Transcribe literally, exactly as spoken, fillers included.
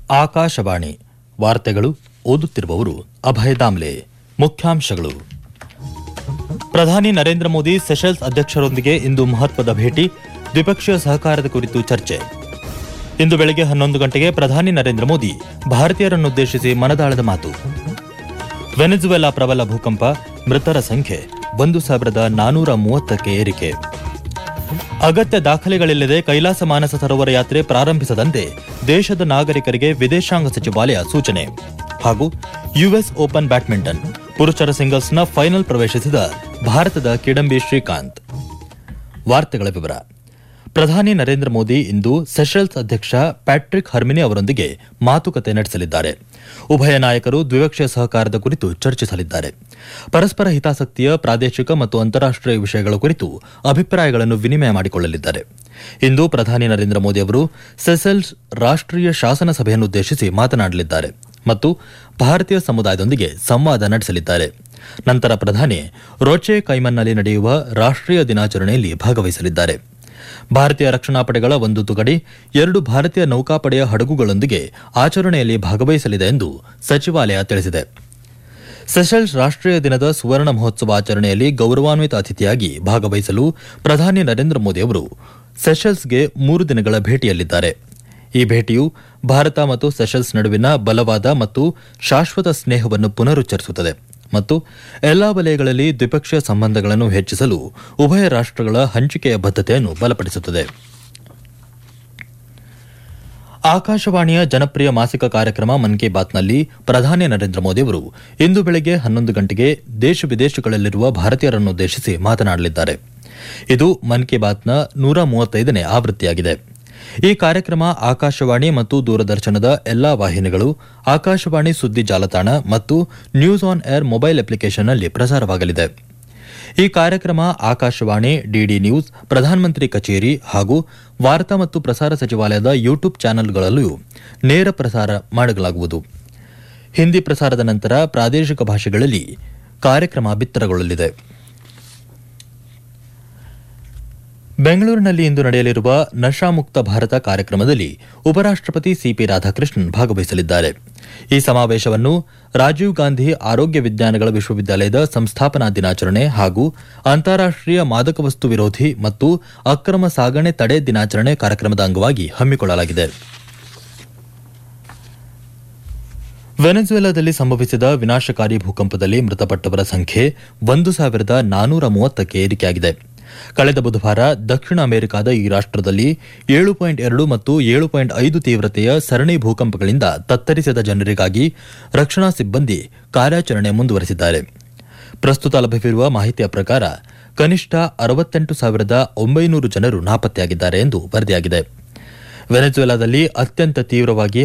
ಆಕಾಶವಾಣಿ ವಾರ್ತೆಗಳು ಓದುತ್ತಿರುವವರು ಅಭಯ ದಾಮ್ಲೆ. ಮುಖ್ಯಾಂಶಗಳು. ಪ್ರಧಾನಿ ನರೇಂದ್ರ ಮೋದಿ ಸೆಷೆಲ್ಸ್ ಅಧ್ಯಕ್ಷರೊಂದಿಗೆ ಇಂದು ಮಹತ್ವದ ಭೇಟಿ, ದ್ವಿಪಕ್ಷೀಯ ಸಹಕಾರದ ಕುರಿತು ಚರ್ಚೆ. ಇಂದು ಬೆಳಗ್ಗೆ ಹನ್ನೊಂದು ಗಂಟೆಗೆ ಪ್ರಧಾನಿ ನರೇಂದ್ರ ಮೋದಿ ಭಾರತೀಯರನ್ನುದ್ದೇಶಿಸಿ ಮನದಾಳದ ಮಾತು. ವೆನೆಜುವೆಲಾ ಪ್ರಬಲ ಭೂಕಂಪ, ಮೃತರ ಸಂಖ್ಯೆ ಒಂದು ಸಾವಿರದ ನಾನೂರ ಮೂವತ್ತಕ್ಕೆ ಏರಿಕೆ. ಅಗತ್ಯ ದಾಖಲೆಗಳಿಲ್ಲದೆ ಕೈಲಾಸ ಮಾನಸ ಸರೋವರ ಯಾತ್ರೆ ಪ್ರಾರಂಭಿಸದಂತೆ ದೇಶದ ನಾಗರಿಕರಿಗೆ ವಿದೇಶಾಂಗ ಸಚಿವಾಲಯ ಸೂಚನೆ. ಹಾಗೂ ಯುಎಸ್ ಓಪನ್ ಬ್ಯಾಡ್ಮಿಂಟನ್ ಪುರುಷರ ಸಿಂಗಲ್ಸ್ನ ಫೈನಲ್ ಪ್ರವೇಶಿಸಿದ ಭಾರತದ ಕಿಡಂಬಿ ಶ್ರೀಕಾಂತ್. ವಾರ್ತೆಗಳ ವಿವರ. ಪ್ರಧಾನಿ ನರೇಂದ್ರ ಮೋದಿ ಇಂದು ಸೆಷೆಲ್ಸ್ ಅಧ್ಯಕ್ಷ ಪ್ಯಾಟ್ರಿಕ್ ಹರ್ಮಿನಿ ಅವರೊಂದಿಗೆ ಮಾತುಕತೆ ನಡೆಸಲಿದ್ದಾರೆ. ಉಭಯ ನಾಯಕರು ದ್ವಿಪಕ್ಷೀಯ ಸಹಕಾರದ ಕುರಿತು ಚರ್ಚಿಸಲಿದ್ದಾರೆ. ಪರಸ್ಪರ ಹಿತಾಸಕ್ತಿಯ ಪ್ರಾದೇಶಿಕ ಮತ್ತು ಅಂತಾರಾಷ್ಟೀಯ ವಿಷಯಗಳ ಕುರಿತು ಅಭಿಪ್ರಾಯಗಳನ್ನು ವಿನಿಮಯ ಮಾಡಿಕೊಳ್ಳಲಿದ್ದಾರೆ. ಇಂದು ಪ್ರಧಾನಿ ನರೇಂದ್ರ ಮೋದಿ ಅವರು ಸೆಷೆಲ್ಸ್ ರಾಷ್ಟೀಯ ಶಾಸನ ಸಭೆಯನ್ನುದ್ದೇಶಿಸಿ ಮಾತನಾಡಲಿದ್ದಾರೆ ಮತ್ತು ಭಾರತೀಯ ಸಮುದಾಯದೊಂದಿಗೆ ಸಂವಾದ ನಡೆಸಲಿದ್ದಾರೆ. ನಂತರ ಪ್ರಧಾನಿ ರೋಚೆ ಕೈಮನ್ನಲ್ಲಿ ನಡೆಯುವ ರಾಷ್ಟೀಯ ದಿನಾಚರಣೆಯಲ್ಲಿ ಭಾಗವಹಿಸಲಿದ್ದಾರೆ. ಭಾರತೀಯ ರಕ್ಷಣಾ ಪಡೆಗಳ ಒಂದು ತುಕಡಿ ಎರಡು ಭಾರತೀಯ ನೌಕಾಪಡೆಯ ಹಡಗುಗಳೊಂದಿಗೆ ಆಚರಣೆಯಲ್ಲಿ ಭಾಗವಹಿಸಲಿದೆ ಎಂದು ಸಚಿವಾಲಯ ತಿಳಿಸಿದೆ. ಸೆಷೆಲ್ಸ್ ರಾಷ್ಟೀಯ ದಿನದ ಸುವರ್ಣ ಮಹೋತ್ಸವ ಆಚರಣೆಯಲ್ಲಿ ಗೌರವಾನ್ವಿತ ಅತಿಥಿಯಾಗಿ ಭಾಗವಹಿಸಲು ಪ್ರಧಾನಿ ನರೇಂದ್ರ ಮೋದಿ ಅವರು ಸೆಷೆಲ್ಸ್ಗೆ ಮೂರು ದಿನಗಳ ಭೇಟಿಯಲ್ಲಿದ್ದಾರೆ. ಈ ಭೇಟಿಯು ಭಾರತ ಮತ್ತು ಸೆಷೆಲ್ಸ್ ನಡುವಿನ ಬಲವಾದ ಮತ್ತು ಶಾಶ್ವತ ಸ್ನೇಹವನ್ನು ಪುನರುಚ್ಚರಿಸುತ್ತದೆ ಮತ್ತು ಎಲ್ಲಾ ವಲಯಗಳಲ್ಲಿ ದ್ವಿಪಕ್ಷೀಯ ಸಂಬಂಧಗಳನ್ನು ಹೆಚ್ಚಿಸಲು ಉಭಯ ರಾಷ್ಟಗಳ ಹಂಚಿಕೆಯ ಬದ್ಧತೆಯನ್ನು ಬಲಪಡಿಸುತ್ತದೆ. ಆಕಾಶವಾಣಿಯ ಜನಪ್ರಿಯ ಮಾಸಿಕ ಕಾರ್ಯಕ್ರಮ ಮನ್ ಕಿ ಬಾತ್ನಲ್ಲಿ ಪ್ರಧಾನಿ ನರೇಂದ್ರ ಮೋದಿ ಅವರು ಇಂದು ಬೆಳಗ್ಗೆ ಹನ್ನೊಂದು ಗಂಟೆಗೆ ದೇಶ ವಿದೇಶಗಳಲ್ಲಿರುವ ಭಾರತೀಯರನ್ನುದ್ದೇಶಿಸಿ ಮಾತನಾಡಲಿದ್ದಾರೆ. ಇದು ಮನ್ ಕಿ ಬಾತ್ನ ನೂರ ಮೂವತ್ತೈದನೇ ಆವೃತ್ತಿಯಾಗಿದೆ. ಈ ಕಾರ್ಯಕ್ರಮ ಆಕಾಶವಾಣಿ ಮತ್ತು ದೂರದರ್ಶನದ ಎಲ್ಲಾ ವಾಹಿನಿಗಳು, ಆಕಾಶವಾಣಿ ಸುದ್ದಿ ಜಾಲತಾಣ ಮತ್ತು ನ್ಯೂಸ್ ಆನ್ ಏರ್ ಮೊಬೈಲ್ ಅಪ್ಲಿಕೇಶನ್ನಲ್ಲಿ ಪ್ರಸಾರವಾಗಲಿದೆ. ಈ ಕಾರ್ಯಕ್ರಮ ಆಕಾಶವಾಣಿ, ಡಿಡಿ ನ್ಯೂಸ್, ಪ್ರಧಾನಮಂತ್ರಿ ಕಚೇರಿ ಹಾಗೂ ವಾರ್ತಾ ಮತ್ತು ಪ್ರಸಾರ ಸಚಿವಾಲಯದ ಯೂಟ್ಯೂಬ್ ಚಾನೆಲ್ಗಳಲ್ಲೂ ನೇರ ಪ್ರಸಾರ ಮಾಡಲಾಗುವುದು. ಹಿಂದಿ ಪ್ರಸಾರದ ನಂತರ ಪ್ರಾದೇಶಿಕ ಭಾಷೆಗಳಲ್ಲಿ ಕಾರ್ಯಕ್ರಮ ಬಿತ್ತರಗೊಳ್ಳಲಿದೆ. ಬೆಂಗಳೂರಿನಲ್ಲಿ ಇಂದು ನಡೆಯಲಿರುವ ನಶಾಮುಕ್ತ ಭಾರತ ಕಾರ್ಯಕ್ರಮದಲ್ಲಿ ಉಪರಾಷ್ಟಪತಿ ಸಿಪಿ ರಾಧಾಕೃಷ್ಣನ್ ಭಾಗವಹಿಸಲಿದ್ದಾರೆ. ಈ ಸಮಾವೇಶವನ್ನು ರಾಜೀವ್ ಗಾಂಧಿ ಆರೋಗ್ಯ ವಿಜ್ಞಾನಗಳ ವಿಶ್ವವಿದ್ಯಾಲಯದ ಸಂಸ್ಥಾಪನಾ ದಿನಾಚರಣೆ ಹಾಗೂ ಅಂತಾರಾಷ್ಟೀಯ ಮಾದಕ ವಸ್ತು ವಿರೋಧಿ ಮತ್ತು ಅಕ್ರಮ ಸಾಗಣೆ ತಡೆ ದಿನಾಚರಣೆ ಕಾರ್ಯಕ್ರಮದ ಅಂಗವಾಗಿ ಹಮ್ಮಿಕೊಳ್ಳಲಾಗಿದೆ. ವೆನೆಜುವೆಲಾದಲ್ಲಿ ಸಂಭವಿಸಿದ ವಿನಾಶಕಾರಿ ಭೂಕಂಪದಲ್ಲಿ ಮೃತಪಟ್ಟವರ ಸಂಖ್ಯೆ ಒಂದು ಸಾವಿರದ ನಾನೂರ ಮೂವತ್ತಕ್ಕೆ ಏರಿಕೆಯಾಗಿದೆ. ಕಳೆದ ಬುಧವಾರ ದಕ್ಷಿಣ ಅಮೆರಿಕಾದ ಈ ರಾಷ್ಟದಲ್ಲಿ ಏಳು ಪಾಯಿಂಟ್ ಎರಡು ಮತ್ತು ಏಳು ಪಾಯಿಂಟ್ ಐದು ತೀವ್ರತೆಯ ಸರಣಿ ಭೂಕಂಪಗಳಿಂದ ತತ್ತರಿಸಿದ ಜನರಿಗಾಗಿ ರಕ್ಷಣಾ ಸಿಬ್ಬಂದಿ ಕಾರ್ಯಾಚರಣೆ ಮುಂದುವರೆಸಿದ್ದಾರೆ. ಪ್ರಸ್ತುತ ಲಭ್ಯವಿರುವ ಮಾಹಿತಿಯ ಪ್ರಕಾರ ಕನಿಷ್ಠ ಅರವತ್ತೆಂಟು ಸಾವಿರದ ಒಂಬೈನೂರು ಜನರು ನಾಪತ್ತೆಯಾಗಿದ್ದಾರೆ ಎಂದು ವರದಿಯಾಗಿದೆ. ವೆನೆಜುವೆಲಾದಲ್ಲಿ ಅತ್ಯಂತ ತೀವ್ರವಾಗಿ